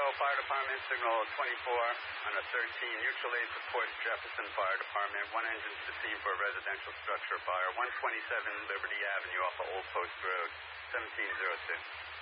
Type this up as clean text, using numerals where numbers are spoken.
Fire Department, signal 24 on a 13. Mutual aid support Jefferson Fire Department. One engine to the scene for a residential structure fire. 127 Liberty Avenue off of Old Post Road, 1702.